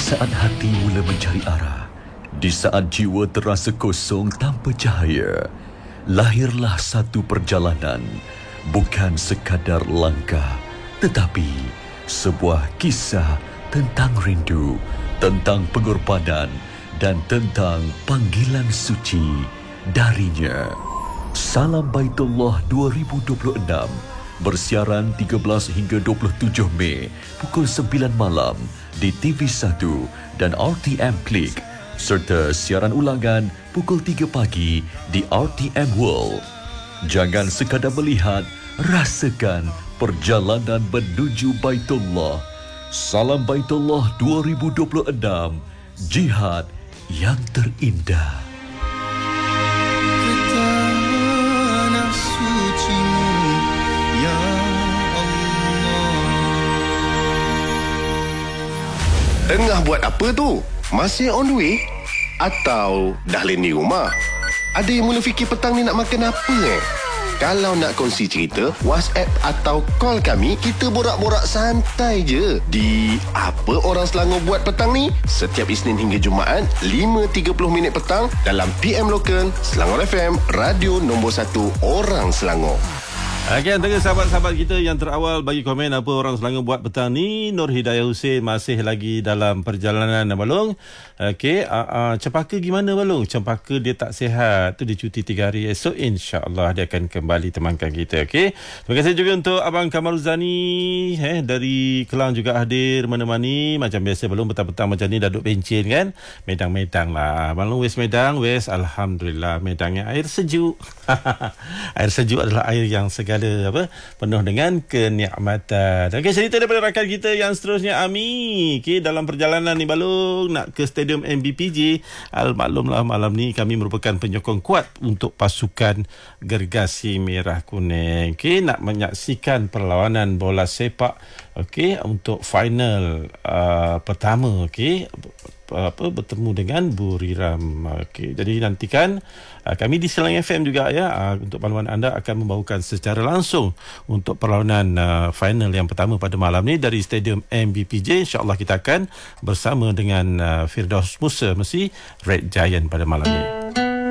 saat hati mula mencari arah, di saat jiwa terasa kosong tanpa cahaya, lahirlah satu perjalanan, bukan sekadar langkah, tetapi sebuah kisah tentang rindu, tentang pengorbanan, dan tentang panggilan suci darinya. Salam Baitullah 2026 bersiaran 13 hingga 27 Mei pukul 9 malam di TV1 dan RTM Klik, serta siaran ulangan pukul 3 pagi di RTM World. Jangan sekadar melihat, rasakan perjalanan menuju Baitullah. Salam Baitullah 2026, jihad yang terindah. Tengah buat apa tu? Masih on the way? Atau dah landing rumah? Ada yang mula fikir petang ni nak makan apa Kalau nak kongsi cerita, WhatsApp atau call kami, kita borak-borak santai je. Di Apa Orang Selangor Buat Petang ni, setiap Isnin hingga Jumaat, 5.30 minit petang dalam PM Lokal, Selangor FM, radio nombor 1 Orang Selangor. Okey, antara sahabat-sahabat kita yang terawal bagi komen Apa Orang Selangor Buat Petang ni, Nur Hidayah Hussein masih lagi dalam perjalanan, Balong. Okey, Cempaka gimana, Balong? Cempaka dia tak sihat tu, dia cuti 3 hari. Esok insya-Allah dia akan kembali temankan kita. Okey. Terima kasih juga untuk Abang Kamaruzani dari Kelang juga hadir menemani. Macam biasa, Balong petang-petang macam ni dah duduk bencin kan. Medang-medang lah. Balong wes medang, wes alhamdulillah medangnya air sejuk. Air sejuk adalah air yang segar, penuh dengan kenikmatan. Okey, cerita daripada rakan kita yang seterusnya, Ami. Okey, dalam perjalanan ni, Balong, nak ke Stadium MBPJ. Maklumlah malam ni kami merupakan penyokong kuat untuk pasukan Gergasi Merah Kuning. Okey, nak menyaksikan perlawanan bola sepak, okey, untuk final pertama, okey, bertemu dengan Buriram. Okey, jadi nantikan kami di Selang FM juga untuk makluman anda akan membawakan secara langsung untuk perlawanan final yang pertama pada malam ni dari Stadium MBPJ. InsyaAllah kita akan bersama dengan Firdaus Musa, mesti Red Giant pada malam ni.